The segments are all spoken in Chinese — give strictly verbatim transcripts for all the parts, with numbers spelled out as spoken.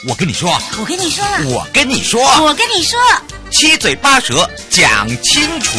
我跟你说， 我跟你说了， 我跟你说， 我跟你说， 七嘴八舌讲清楚。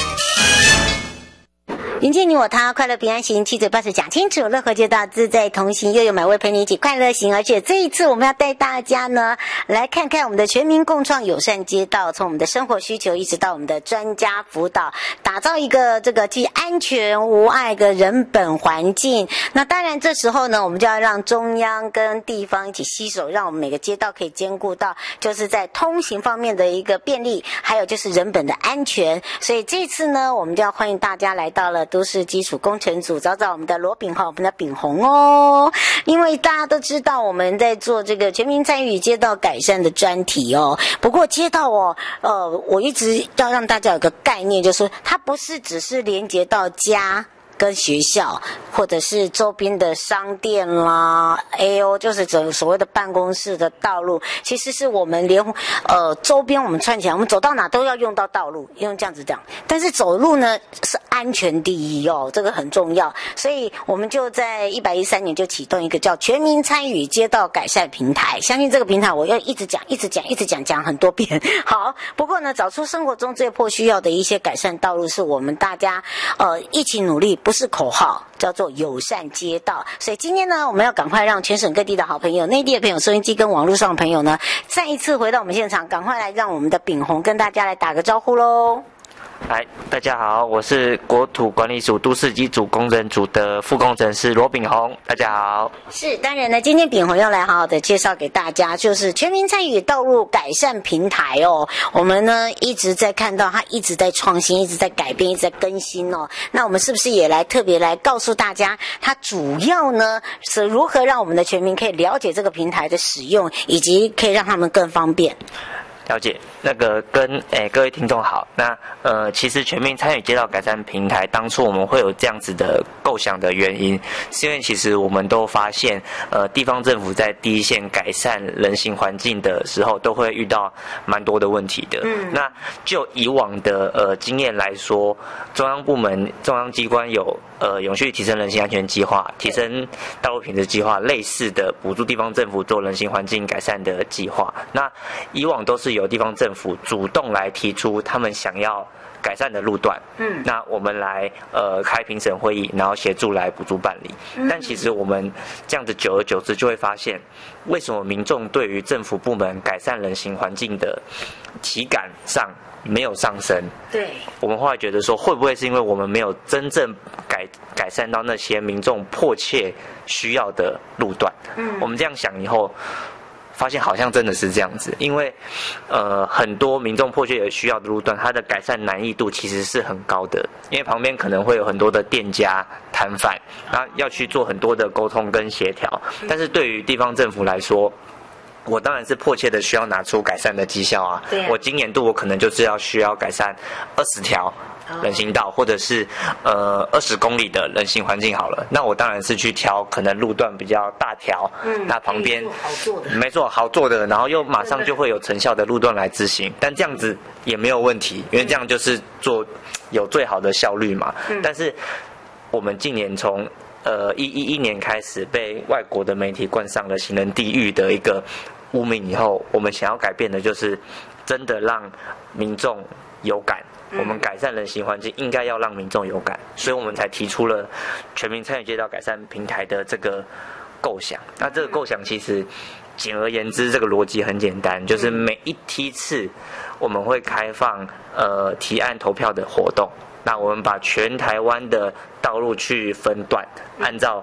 迎接你我他，快乐平安行，七嘴八舌讲清楚，乐活街道自在同行，又有买位陪你一起快乐行。而且这一次我们要带大家呢来看看我们的全民共创友善街道，从我们的生活需求一直到我们的专家辅导，打造一个这个既安全无碍的人本环境。那当然这时候呢，我们就要让中央跟地方一起携手，让我们每个街道可以兼顾到就是在通行方面的一个便利，还有就是人本的安全。所以这次呢，我们就要欢迎大家来到了都市基础工程组，找找我们的罗炳宏，我们的炳宏哦。因为大家都知道我们在做这个全民参与街道改善的专题哦。不过街道哦，呃，我一直要让大家有个概念，就是它不是只是连接到家跟学校，或者是周边的商店啦 ，A O 就是整所谓的办公室的道路，其实是我们连呃周边我们串起来，我们走到哪都要用到道路，用这样子讲。但是走路呢是安全第一哦，这个很重要，所以我们就在一百一十三年就启动一个叫全民参与街道改善平台。相信这个平台我要一直讲、一直讲、一直讲，讲很多遍。好，不过呢，找出生活中最迫需要的一些改善道路，是我们大家呃一起努力。不是口号，叫做友善街道。所以今天呢，我们要赶快让全省各地的好朋友、内地的朋友、收音机跟网络上的朋友呢，再一次回到我们现场，赶快来让我们的炳宏跟大家来打个招呼喽。 嗨，大家好，我是国土管理署都市机组工程组的副工程师罗炳宏，大家好。 是，当然呢，今天炳宏要来好好的介绍给大家，就是全民参与道路改善平台哦。我们呢一直在看到它一直在创新，一直在改变，一直在更新哦。那我们是不是也来特别来告诉大家，它主要呢是如何让我们的全民可以了解这个平台的使用，以及可以让他们更方便？ 了解，那个跟诶各位听众好，那呃其实全民参与街道改善平台，当初我们会有这样子的构想的原因，是因为其实我们都发现，呃地方政府在第一线改善人行环境的时候，都会遇到蛮多的问题的。嗯，那就以往的呃经验来说，中央部门、中央机关有呃永续提升人行安全计划、提升道路品质计划，类似的补助地方政府做人行环境改善的计划。那以往都是由地方政府主动来提出他们想要改善的路段，嗯，那我们来呃开评审会议，然后协助来补助办理。嗯、但其实我们这样子久而久之就会发现，为什么民众对于政府部门改善人行环境的体感上没有上升？ 对， 我们后来觉得说，会不会是因为我们没有真正改改善到那些民众迫切需要的路段？嗯，我们这样想以后，发现好像真的是这样子，因为呃很多民众迫切有需要的路段，它的改善难易度其实是很高的，因为旁边可能会有很多的店家摊贩，然后要去做很多的沟通跟协调。但是对于地方政府来说，我当然是迫切的需要拿出改善的绩效啊。对，我今年度我可能就是要需要改善二十条人行道，或者是呃二十公里的人行环境好了，那我当然是去挑可能路段比较大条，嗯，那旁边好做的， 没错，好做的，然后又马上就会有成效的路段来执行。但这样子也没有问题，因为这样就是做有最好的效率嘛。嗯、但是我们近年从呃一一一年开始被外国的媒体冠上了行人地狱的一个污名以后，我们想要改变的就是真的让民众有感。我们改善人行环境应该要让民众有感，所以我们才提出了全民参与街道改善平台的这个构想。那这个构想其实简而言之，这个逻辑很简单，就是每一梯次我们会开放呃提案投票的活动。那我们把全台湾的道路去分段，按照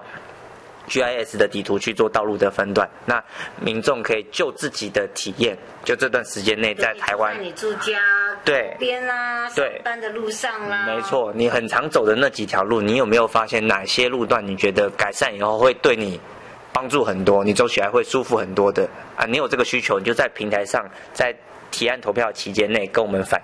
G I S 的地图去做道路的分段，那民众可以就自己的体验，就这段时间内在台湾， 你住家对边啦，上班的路上啦， 没错，你很常走的那几条路，你有没有发现哪些路段你觉得改善以后会对你帮助很多，你走起来会舒服很多的啊？你有这个需求，你就在平台上，在提案投票期间内跟我们反映，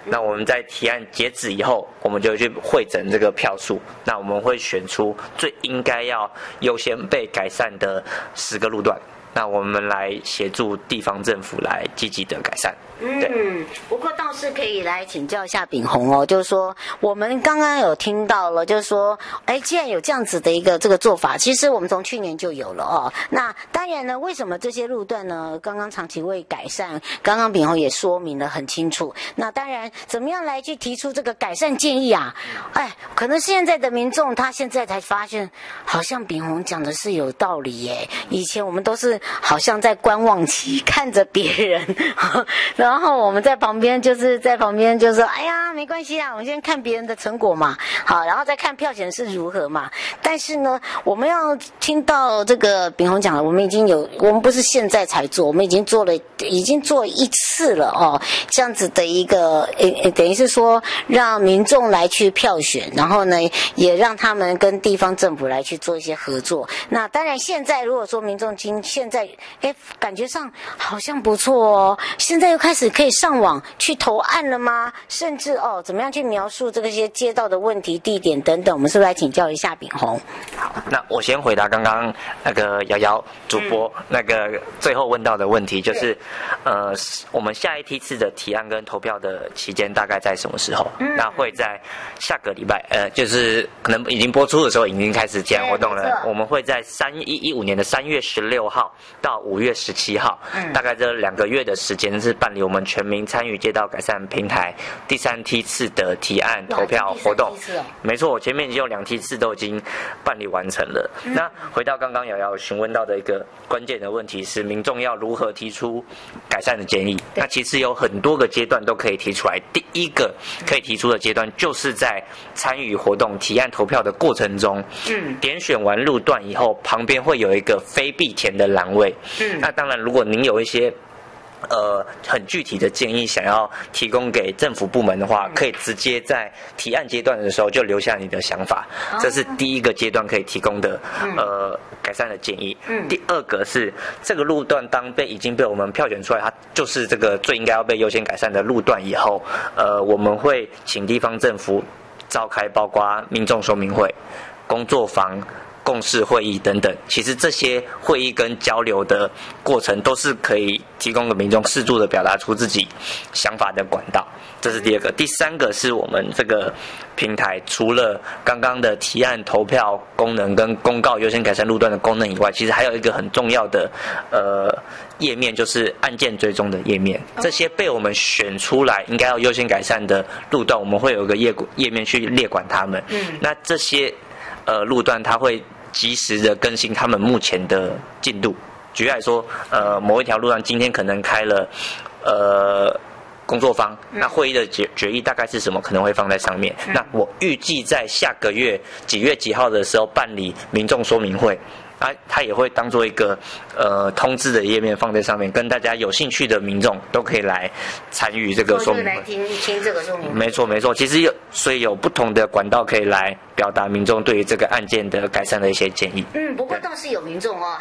那我们在提案截止以后，我们就去汇整这个票数，那我们会选出最应该要优先被改善的十个路段。那我们来协助地方政府来积极的改善。 嗯，不过倒是可以来请教一下秉宏哦，就是说我们刚刚有听到了，就是说，哎，既然有这样子的一个这个做法，其实我们从去年就有了哦。那当然呢，为什么这些路段呢？刚刚长期会改善，刚刚秉宏也说明了很清楚。那当然，怎么样来去提出这个改善建议啊？哎，可能现在的民众他现在才发现，好像秉宏讲的是有道理耶。以前我们都是好像在观望期，看着别人。然后我们在旁边就是在旁边就说，哎呀，没关系啊，我们先看别人的成果嘛，好，然后再看票选是如何嘛。但是呢，我们要听到这个秉宏讲了，我们已经有，我们不是现在才做，我们已经做了，已经做一次了哦，这样子的一个，诶，等于是说让民众来去票选，然后呢，也让他们跟地方政府来去做一些合作。那当然，现在如果说民众今现在，哎，感觉上好像不错哦，现在又开始。可以上网去投案了吗？甚至哦，怎么样去描述这个些街道的问题、地点等等？我们是不是来请教一下秉宏？ 好，那我先回答刚刚那个瑶瑶主播、嗯、那个最后问到的问题，就是呃，我们下一梯次的提案跟投票的期间大概在什么时候？嗯、那会在下个礼拜，呃，就是可能已经播出的时候已经开始提案活动了。我们会在三一一五年的三月十六号到五月十七号，嗯、大概这两个月的时间是办理我们全民参与街道改善平台第三梯次的提案投票活动。 哦、 没错，我前面已经有两梯次都已经办理完成了。嗯、那回到刚刚瑶瑶询问到的一个关键的问题是，民众要如何提出改善的建议？那其实有很多个阶段都可以提出来。第一个可以提出的阶段，就是在参与活动提案投票的过程中，嗯，点选完路段以后，旁边会有一个非必填的栏位。嗯，那当然，如果您有一些呃，很具体的建议想要提供给政府部门的话，可以直接在提案阶段的时候就留下你的想法，这是第一个阶段可以提供的呃改善的建议。第二个是这个路段当被已经被我们票选出来，它就是这个最应该要被优先改善的路段以后，呃，我们会请地方政府召开包括民众说明会、工作坊、共识会议等等，其实这些会议跟交流的过程都是可以提供给民众适度的表达出自己想法的管道，这是第二个。第三个是我们这个平台除了刚刚的提案投票功能跟公告优先改善路段的功能以外，其实还有一个很重要的呃页面，就是案件追踪的页面。这些被我们选出来应该要优先改善的路段，我们会有一个页页面去列管它们。嗯，那这些呃路段它会及时的更新他们目前的进度。举例来说，呃，某一条路段今天可能开了，呃，工作坊，那会议的决决议大概是什么，可能会放在上面。那我预计在下个月几月几号的时候办理民众说明会。啊，它也会当做一个呃通知的页面放在上面，跟大家有兴趣的民众都可以来参与这个说明会。 来听听这个说明会。 没错没错，其实有所以有不同的管道可以来表达民众对于这个案件的改善的一些建议。 嗯，不过倒是有民众哦。